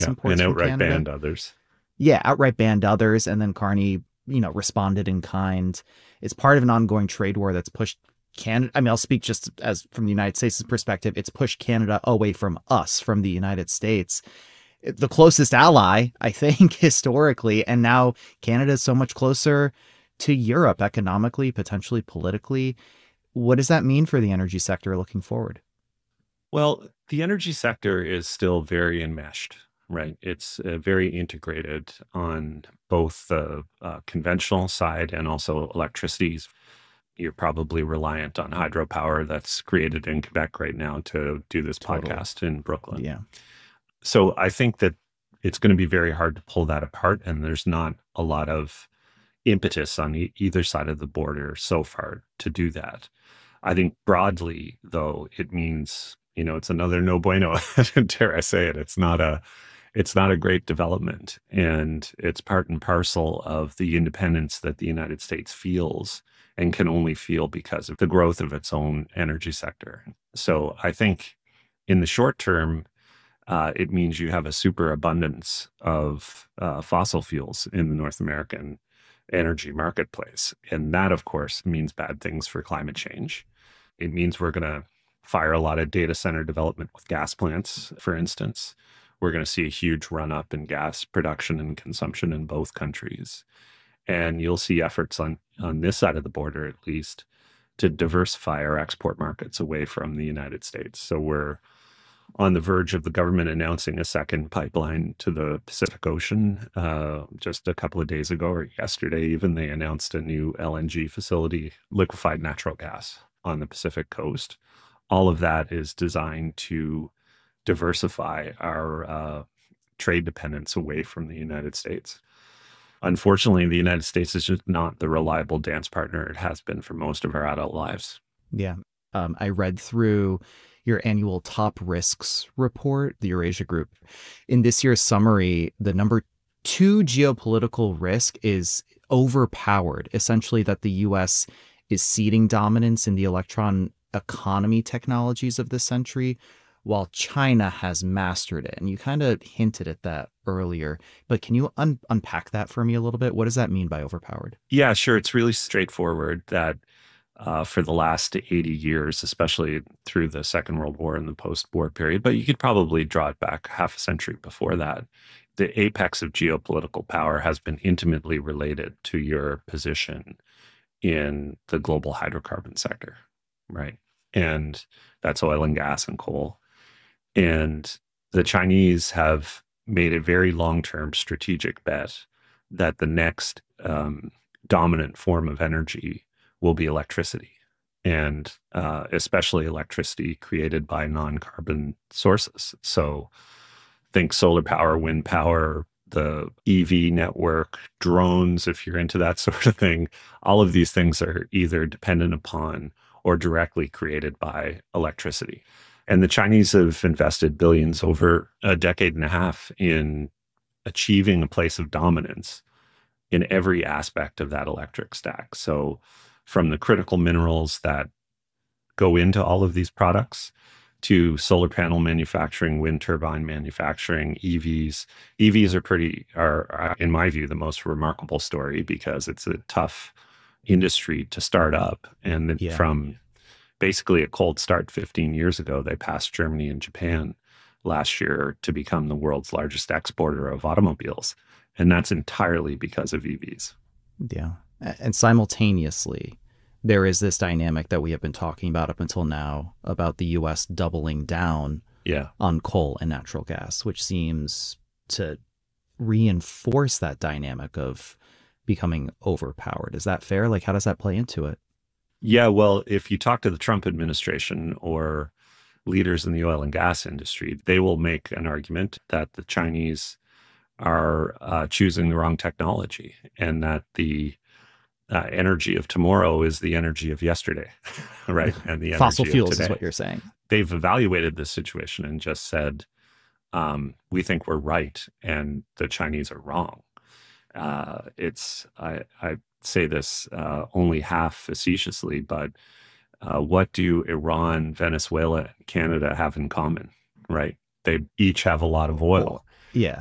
Yeah, imports and from outright Canada. banned others. Yeah, outright banned others, and then Carney, responded in kind. It's part of an ongoing trade war that's pushed Canada. I mean, I'll speak just as from the United States' perspective. It's pushed Canada away from us, from the United States, the closest ally, I think, historically, and now Canada is so much closer to Europe economically, potentially politically. What does that mean for the energy sector looking forward? Well, the energy sector is still very enmeshed, right? It's very integrated on both the conventional side and also electricity. You're probably reliant on hydropower that's created in Quebec right now to do this Totally. podcast in Brooklyn. Yeah. So I think that it's going to be very hard to pull that apart, and there's not a lot of impetus on either side of the border so far to do that. I think broadly, though, it means, it's another no bueno. Dare I say it? It's not a great development, and it's part and parcel of the independence that the United States feels and can only feel because of the growth of its own energy sector. So I think in the short term, it means you have a superabundance of fossil fuels in the North American energy marketplace. And that, of course, means bad things for climate change. It means we're going to fire a lot of data center development with gas plants, for instance. We're going to see a huge run up in gas production and consumption in both countries. And you'll see efforts on this side of the border, at least, to diversify our export markets away from the United States. So we're on the verge of the government announcing a second pipeline to the Pacific Ocean. Just a couple of days ago, or yesterday even, they announced a new LNG facility, liquefied natural gas, on the Pacific coast. All of that is designed to diversify our trade dependence away from the United States. Unfortunately, the United States is just not the reliable dance partner it has been for most of our adult lives. Yeah. I read through your annual top risks report, the Eurasia Group. In this year's summary, the number two geopolitical risk is overpowered, essentially, that the US is ceding dominance in the electron economy technologies of this century, while China has mastered it. And you kind of hinted at that earlier, but can you unpack that for me a little bit? What does that mean by overpowered? Yeah, sure. It's really straightforward that for the last 80 years, especially through the Second World War and the post-war period, but you could probably draw it back half a century before that. The apex of geopolitical power has been intimately related to your position in the global hydrocarbon sector, right? And that's oil and gas and coal. And the Chinese have made a very long-term strategic bet that the next dominant form of energy will be electricity, and especially electricity created by non-carbon sources. So think solar power, wind power, the EV network, drones, if you're into that sort of thing. All of these things are either dependent upon or directly created by electricity. And the Chinese have invested billions over a decade and a half in achieving a place of dominance in every aspect of that electric stack. So from the critical minerals that go into all of these products to solar panel manufacturing, wind turbine manufacturing, EVs. EVs are in my view, the most remarkable story because it's a tough industry to start up. And then Yeah. from basically a cold start 15 years ago, they passed Germany and Japan last year to become the world's largest exporter of automobiles. And that's entirely because of EVs. Yeah. And simultaneously, there is this dynamic that we have been talking about up until now about the US doubling down Yeah. on coal and natural gas, which seems to reinforce that dynamic of becoming overpowered. Is that fair? Like, how does that play into it? Yeah. Well, if you talk to the Trump administration or leaders in the oil and gas industry, they will make an argument that the Chinese are choosing the wrong technology and that the energy of tomorrow is the energy of yesterday, right? And the Fossil energy of fuels is today. what you're saying. They've evaluated this situation and just said, we think we're right and the Chinese are wrong. I say this only half facetiously, but what do Iran, Venezuela, and Canada have in common, right? They each have a lot of oil. Yeah.